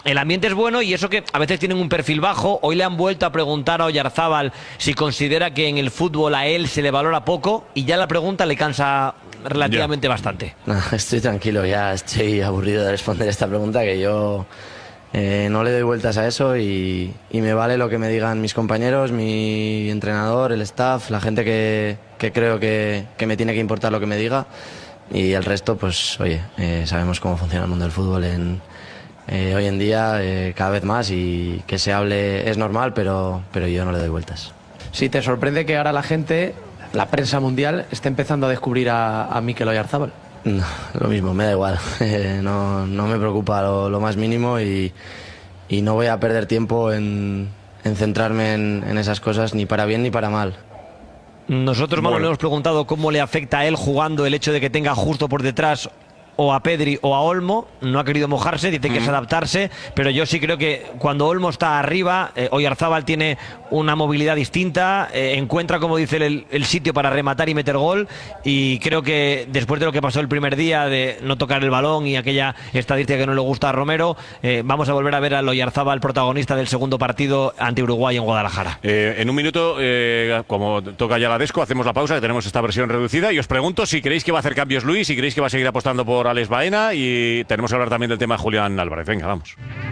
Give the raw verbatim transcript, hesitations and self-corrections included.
el ambiente es bueno y eso que a veces tienen un perfil bajo. Hoy le han vuelto a preguntar a Oyarzábal si considera que en el fútbol a él se le valora poco y ya la pregunta le cansa relativamente yeah. bastante. No, estoy tranquilo, ya estoy aburrido de responder esta pregunta, que yo eh, no le doy vueltas a eso y, y me vale lo que me digan mis compañeros, mi entrenador, el staff, la gente que, que creo que, que me tiene que importar lo que me diga, y el resto, pues oye, eh, sabemos cómo funciona el mundo del fútbol en, eh, hoy en día, eh, cada vez más, y que se hable es normal, pero, pero yo no le doy vueltas. Si te sorprende que ahora la gente, la prensa mundial, esté empezando a descubrir a, a Mikel Oyarzábal. No, lo mismo, me da igual. no, no me preocupa lo, lo más mínimo y, y no voy a perder tiempo en, en centrarme en, en esas cosas, ni para bien ni para mal. Nosotros, Manu, bueno. le hemos preguntado cómo le afecta a él jugando el hecho de que tenga justo por detrás o a Pedri o a Olmo. No ha querido mojarse, dice que es adaptarse, pero yo sí creo que cuando Olmo está arriba, eh, Oyarzábal tiene una movilidad distinta, eh, encuentra, como dice, el, el sitio para rematar y meter gol, y creo que después de lo que pasó el primer día de no tocar el balón y aquella estadística que no le gusta a Romero, eh, vamos a volver a ver al Oyarzábal protagonista del segundo partido ante Uruguay en Guadalajara. Eh, en un minuto, eh, como toca ya la Desco, hacemos la pausa, que tenemos esta versión reducida, y os pregunto si creéis que va a hacer cambios Luis, si creéis que va a seguir apostando por Alex Baena, y tenemos que hablar también del tema de Julián Álvarez. Venga, vamos.